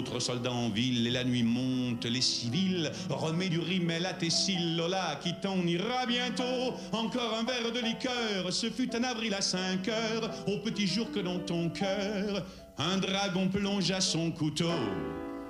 Autres soldats en ville, et la nuit monte, les civils, remets du rimel à tes cils, Lola, qui t'en ira bientôt, encore un verre de liqueur, ce fut un avril à 5 heures, au petit jour que dans ton cœur, un dragon plongea son couteau.